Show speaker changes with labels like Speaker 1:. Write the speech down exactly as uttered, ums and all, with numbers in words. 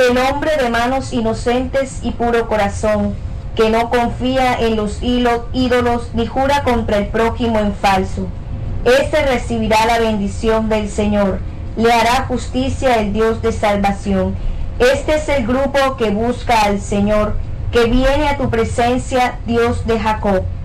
Speaker 1: el hombre de manos inocentes y puro corazón, que no confía en los ídolos ni jura contra el prójimo en falso. Ese recibirá la bendición del Señor, le hará justicia el Dios de salvación. Este es el grupo que busca al Señor, que viene a tu presencia, Dios de Jacob.